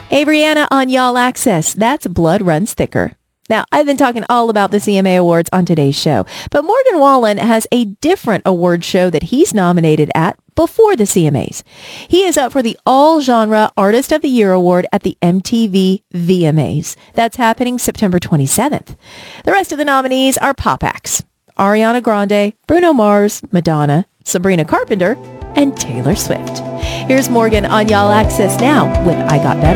Hey, Brianna on Y'all Access. That's Blood Runs Thicker. Now, I've been talking all about the CMA Awards on today's show, but Morgan Wallen has a different award show that he's nominated at before the CMAs. He is up for the All-Genre Artist of the Year Award at the MTV VMAs. That's happening September 27th. The rest of the nominees are pop acts: Ariana Grande, Bruno Mars, Madonna, Sabrina Carpenter, and Taylor Swift. Here's Morgan on Y'all Access now with I Got Better.